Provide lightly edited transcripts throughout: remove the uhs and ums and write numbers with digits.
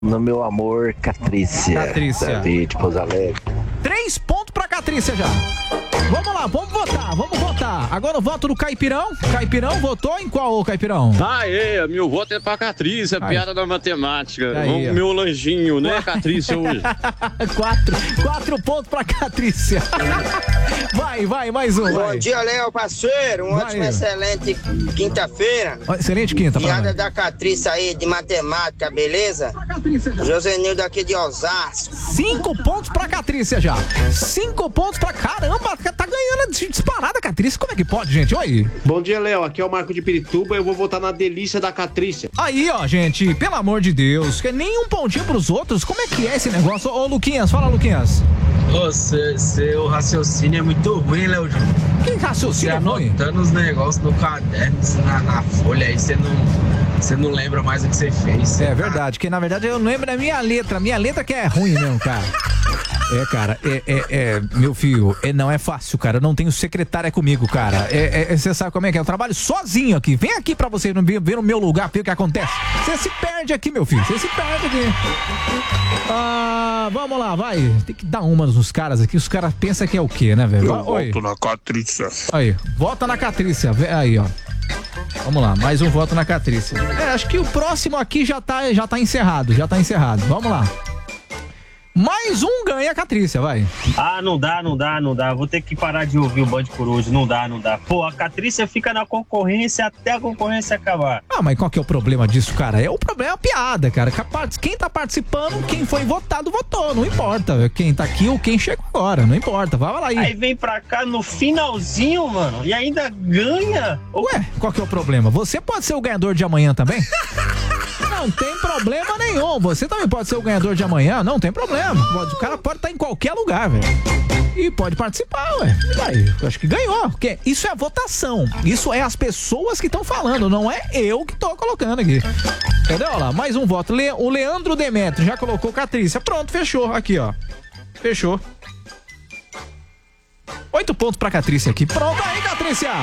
No meu amor, Catrícia. Catrícia. David, Pouso Alegre. 3 pontos pra Catrícia já. Vamos lá, vamos votar. Agora o voto do Caipirão. Caipirão votou em qual, Caipirão? Meu voto é pra Catrícia, piada da matemática. Aí, Meu lanjinho, né, Catrícia, hoje? 4 pontos pra Catrícia. Vai, mais um. Bom dia, Léo, parceiro. Ótima, excelente quinta-feira. Excelente quinta, piada da Catrícia aí, de matemática, beleza? Josenildo aqui de Osasco. 5 pontos pra Catrícia já. 5 pontos pra... Caramba, tá ganhando disparada a Catrícia. Como é que pode, gente? Oi. Bom dia, Léo. Aqui é o Marco de Pirituba. Eu vou votar na delícia da Catrícia. Aí, ó, gente, pelo amor de Deus, que nem um pontinho pros outros. Como é que é esse negócio? Ô, Luquinhas, fala, Luquinhas. Seu raciocínio é muito ruim, Léo. Que raciocínio ruim? Você anotando os negócios no caderno, na folha, aí você não lembra mais o que você fez. É verdade, que na verdade eu não lembro da minha letra. Minha letra que é ruim mesmo, cara. Cara, meu filho, não é fácil, cara. Eu não tenho secretária comigo, cara. Você sabe como é que é? Eu trabalho sozinho aqui. Vem aqui pra você ver no meu lugar, ver o que acontece. Você se perde aqui, meu filho. Você se perde aqui. Vamos lá, vai. Tem que dar uma nos caras aqui. Os caras pensam que é o quê, né, velho? Eu voto na Catrícia. Aí, vota na Catrícia. Aí, ó. Vamos lá, mais um voto na Catrícia. Acho que o próximo aqui já tá encerrado. Vamos lá. Mais um ganha a Catrícia, vai. Não dá. Vou ter que parar de ouvir o Band por hoje. Não dá. Pô, a Catrícia fica na concorrência até a concorrência acabar. Mas qual que é o problema disso, cara? O problema é a piada, cara. Quem tá participando, quem foi votado, votou. Não importa quem tá aqui ou quem chegou agora. Não importa. Vai lá aí. Aí vem pra cá no finalzinho, mano, e ainda ganha. Ué, qual que é o problema? Você pode ser o ganhador de amanhã também? Não tem problema nenhum. Você também pode ser o ganhador de amanhã. Não tem problema. O cara pode estar em qualquer lugar, velho. E pode participar, ué. Eu acho que ganhou. Porque isso é votação. Isso é as pessoas que estão falando. Não é eu que tô colocando aqui. Entendeu? Olha lá, mais um voto. O Leandro Demetrio já colocou Catrícia. Pronto, fechou. Aqui, ó. Fechou. 8 pontos pra Catrícia aqui. Pronto aí, Catrícia.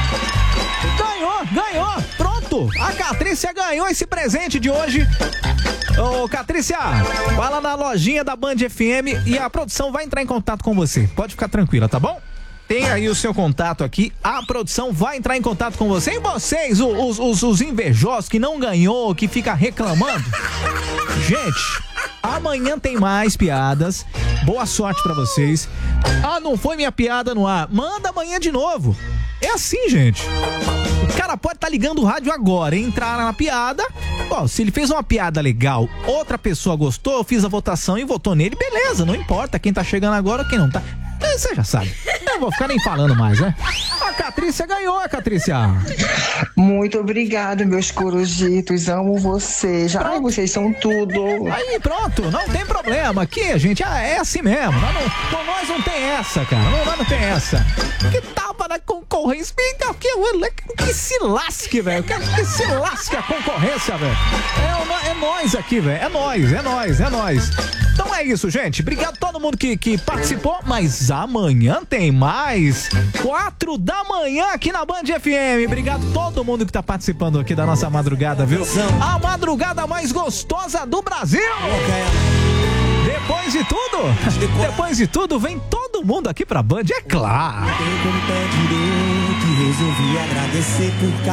Ganhou. Pronto. A Catrícia ganhou esse presente de hoje. Ô, Catrícia, vai lá na lojinha da Band FM e a produção vai entrar em contato com você. Pode ficar tranquila, tá bom? Tem aí o seu contato aqui, a produção vai entrar em contato com você. E vocês, os invejosos que não ganhou, que fica reclamando. Gente, amanhã tem mais piadas. Boa sorte pra vocês. Não foi minha piada no ar. Manda amanhã de novo. É assim, gente. O cara pode estar ligando o rádio agora, entrar na piada. Se ele fez uma piada legal, outra pessoa gostou, eu fiz a votação e votou nele, beleza, não importa quem tá chegando agora ou quem não tá. Você já sabe. Eu não vou ficar nem falando mais, né? A Catrícia ganhou, Catrícia. Muito obrigada, meus corujitos. Amo vocês. Vocês são tudo. Aí, pronto. Não tem problema. Aqui, a gente, é assim mesmo. Com nós não tem essa, cara. Nós não tem essa. Que tava na concorrência. Que se lasque, velho. Que se lasque a concorrência, velho. É nós aqui, velho. É nós. Então é isso, gente. Obrigado a todo mundo que participou. Mas amanhã tem mais. 4 da manhã aqui na Band FM. Obrigado a todo mundo que tá participando aqui da nossa madrugada, viu? A madrugada mais gostosa do Brasil. Depois de tudo, vem todo mundo aqui pra Band, é claro. Resolvi agradecer por